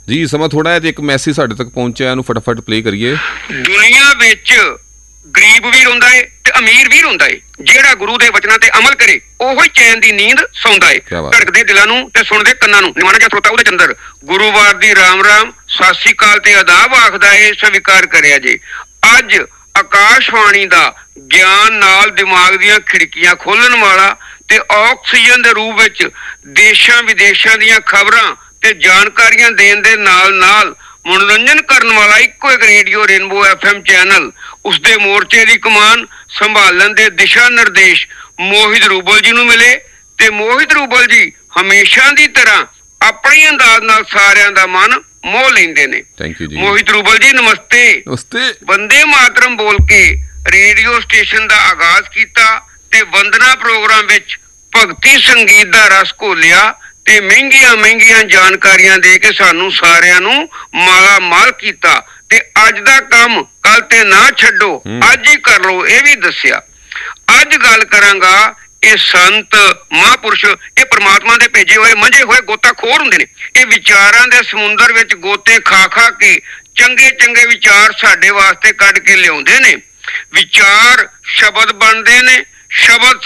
ਜੀ ਸਮਾਂ ਥੋੜਾ ਹੈ ਤੇ ਇੱਕ ਮੈਸੇਜ ਸਾਡੇ ਤੱਕ ਪਹੁੰਚਿਆ, ਇਹਨੂੰ ਫਟਾਫਟ ਪਲੇ ਕਰੀਏ। ਦੁਨੀਆ ਵਿੱਚ ਗਰੀਬ ਵੀ ਰੋਂਦਾ ਏ ਤੇ ਅਮੀਰ ਵੀ ਰੋਂਦਾ ਏ, ਜਿਹੜਾ ਗੁਰੂ ਦੇ ਵਚਨਾਂ ਤੇ ਅਮਲ ਕਰੇ ਉਹੀ ਚੈਨ ਦੀ ਨੀਂਦ ਸੌਂਦਾ ਏ। ਧੜਕਦੇ ਦਿਲਾਂ ਨੂੰ ਤੇ ਸੁਣਦੇ ਕੰਨਾਂ ਨੂੰ ਨਿਮਾਣਾ ਜਿਹਾ ਸਰੋਤਾ ਉਹਦੇ ਚੰਦਰ, ਗੁਰੂਵਾਰ ਦੀ ਰਾਮ ਰਾਮ ਸਤਿ ਸ੍ਰੀ ਅਕਾਲ ਤੇ ਆਦਾਬ ਆਖਦਾ ਏ, ਸਵੀਕਾਰ ਕਰਿਆ ਜੇ। ਅੱਜ ਆਕਾਸ਼ਵਾਣੀ ਦਾ ਗਿਆਨ ਨਾਲ ਦਿਮਾਗ ਦੀਆਂ ਖਿੜਕੀਆਂ ਖੋਲਣ ਵਾਲਾ ਤੇ ਆਕਸੀਜਨ ਦੇ ਰੂਪ ਵਿੱਚ ਦੇਸ਼ਾਂ ਵਿਦੇਸ਼ਾਂ ਦੀਆਂ ਖਬਰਾਂ ਤੇ ਜਾਣਕਾਰੀਆਂ ਦੇਣ ਦੇ ਨਾਲ ਨਾਲ ਮਨੋਰੰਜਨ ਕਰਨ ਵਾਲਾ ਇੱਕੋ ਇੱਕ ਰੇਡੀਓ ਰੇਨਬੋ FM ਚੈਨਲ, ਉਸਦੇ ਮੋਰਚੇ ਦੀ ਕਮਾਨ ਸੰਭਾਲਣ ਦੇ ਦਿਸ਼ਾ ਨਿਰਦੇਸ਼ ਮੋਹਿਤ ਰੂਬਲ ਜੀ ਨੂੰ ਮਿਲੇ ਤੇ ਮੋਹਿਤ ਰੂਬਲ ਜੀ ਹਮੇਸ਼ਾ ਦੀ ਤਰ੍ਹਾਂ ਆਪਣੇ ਅੰਦਾਜ਼ ਨਾਲ ਸਾਰਿਆਂ ਦਾ ਮਨ ਮੋਹ ਲੈਂਦੇ ਨੇ। ਥੈਂਕ ਯੂ ਜੀ। ਮੋਹਿਤ ਰੂਬਲ ਜੀ ਨਮਸਤੇ। ਨਮਸਤੇ। ਵੰਦੇ ਮਾਤਰਮ ਬੋਲ ਕੇ ਰੇਡੀਓ ਸਟੇਸ਼ਨ ਦਾ ਆਗਾਜ਼ ਕੀਤਾ ਤੇ ਵੰਦਨਾ ਪ੍ਰੋਗਰਾਮ ਵਿੱਚ ਭਗਤੀ ਸੰਗੀਤ ਦਾ ਰਸ ਘੋਲਿਆ ਤੇ ਮਹਿੰਗੀਆਂ ਜਾਣਕਾਰੀਆਂ ਦੇ ਕੇ ਸਾਨੂੰ ਸਾਰਿਆਂ ਨੂੰ ਮਾਲਾ ਮਾਲ ਕੀਤਾ ਤੇ ਅੱਜ ਦਾ ਕੰਮ ਕੱਲ ਤੇ ਨਾ ਛੱਡੋ, ਅੱਜ ਹੀ ਕਰ ਲਓ, ਇਹ ਵੀ ਦੱਸਿਆ। ਅੱਜ ਗੱਲ ਕਰਾਂਗਾ, ਇਹ ਸੰਤ ਮਹਾਂਪੁਰਸ਼ ਇਹ ਪ੍ਰਮਾਤਮਾ ਦੇ ਭੇਜੇ ਹੋਏ ਮੰਝੇ ਹੋਏ ਗੋਤਾਖੋਰ ਹੁੰਦੇ ਨੇ। ਇਹ ਵਿਚਾਰਾਂ ਦੇ ਸਮੁੰਦਰ ਵਿੱਚ ਗੋਤੇ ਖਾ ਕੇ ਚੰਗੇ ਵਿਚਾਰ ਸਾਡੇ ਵਾਸਤੇ ਕੱਢ ਕੇ ਲਿਆਉਂਦੇ ਨੇ। ਵਿਚਾਰ ਸ਼ਬਦ ਬਣਦੇ ਨੇ, ਸ਼ਬਦ